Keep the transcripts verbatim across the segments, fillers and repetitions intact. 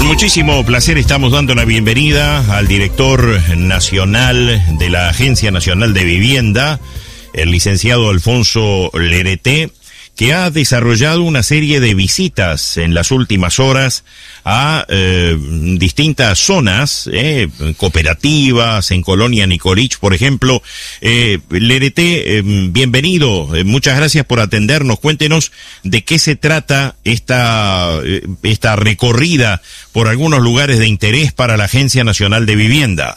Con muchísimo placer estamos dando la bienvenida al director nacional de la Agencia Nacional de Vivienda, el licenciado Alfonso Lerete, que ha desarrollado una serie de visitas en las últimas horas a eh, distintas zonas, eh, cooperativas, en Colonia Nicolich, por ejemplo. Eh, Lerete, eh, bienvenido, eh, muchas gracias por atendernos. Cuéntenos de qué se trata esta, eh, esta recorrida por algunos lugares de interés para la Agencia Nacional de Vivienda.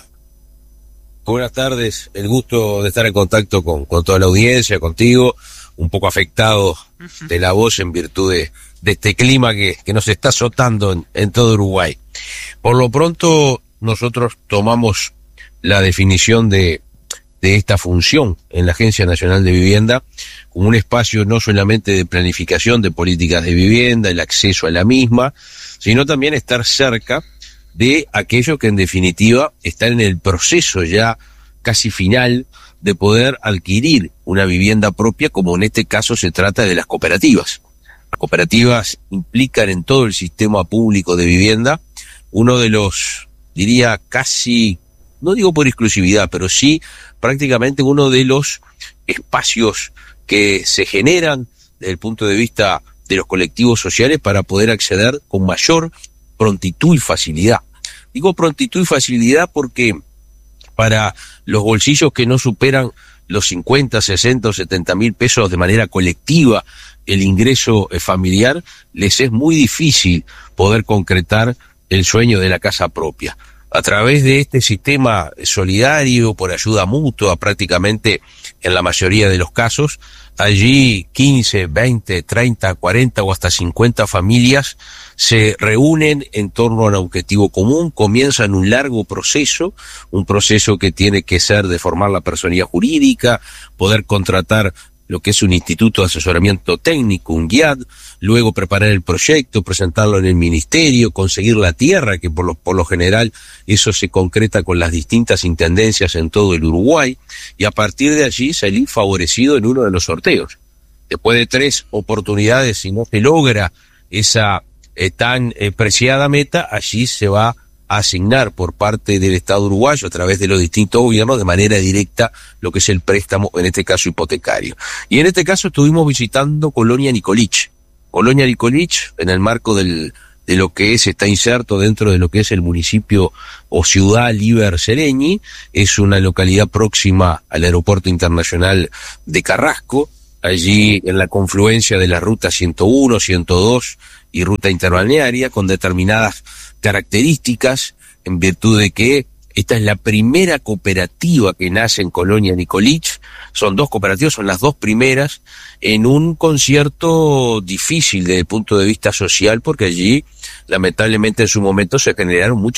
Buenas tardes, el gusto de estar en contacto con, con toda la audiencia, contigo, un poco afectado de la voz en virtud de, de este clima que, que nos está azotando en, en todo Uruguay. Por lo pronto, nosotros tomamos la definición de, de esta función en la Agencia Nacional de Vivienda como un espacio no solamente de planificación de políticas de vivienda, el acceso a la misma, sino también estar cerca de aquellos que en definitiva están en el proceso ya casi final de poder adquirir una vivienda propia, como en este caso se trata de las cooperativas. Las cooperativas implican en todo el sistema público de vivienda uno de los, diría casi, no digo por exclusividad, pero sí prácticamente uno de los espacios que se generan desde el punto de vista de los colectivos sociales para poder acceder con mayor prontitud y facilidad. Digo prontitud y facilidad porque para los bolsillos que no superan los cincuenta, sesenta o setenta mil pesos de manera colectiva, el ingreso familiar, les es muy difícil poder concretar el sueño de la casa propia. A través de este sistema solidario, por ayuda mutua, prácticamente en la mayoría de los casos, allí quince, veinte, treinta, cuarenta o hasta cincuenta familias se reúnen en torno a un objetivo común, comienzan un largo proceso, un proceso que tiene que ser de formar la personería jurídica, poder contratar lo que es un instituto de asesoramiento técnico, un G I A D, luego preparar el proyecto, presentarlo en el ministerio, conseguir la tierra, que por lo, por lo general eso se concreta con las distintas intendencias en todo el Uruguay, y a partir de allí salir favorecido en uno de los sorteos. Después de tres oportunidades, si no se logra esa eh, tan eh, preciada meta, allí se va a asignar por parte del Estado uruguayo a través de los distintos gobiernos de manera directa lo que es el préstamo, en este caso hipotecario. Y en este caso estuvimos visitando Colonia Nicolich. Colonia Nicolich, en el marco del, de lo que es, está inserto dentro de lo que es el municipio o ciudad Líber Sereñi, es una localidad próxima al aeropuerto internacional de Carrasco, allí en la confluencia de la ruta ciento uno, ciento dos y ruta interbalnearia, con determinadas características, en virtud de que esta es la primera cooperativa que nace en Colonia Nicolich. Son dos cooperativas, son las dos primeras, en un concierto difícil desde el punto de vista social, porque allí, lamentablemente en su momento, se generaron muchos